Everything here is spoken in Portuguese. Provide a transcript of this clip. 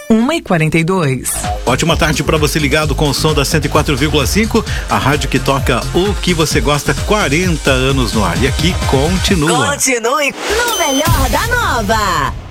1h42. Ótima tarde para você ligado com o som da 104,5, a rádio que toca o que você gosta, 40 anos no ar. E aqui continua. Continue no melhor da nova.